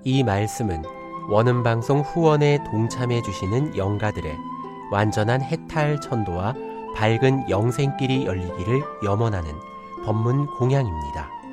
이 말씀은 원음방송 후원에 동참해 주시는 영가들의 완전한 해탈 천도와 밝은 영생길이 열리기를 염원하는 법문 공양입니다.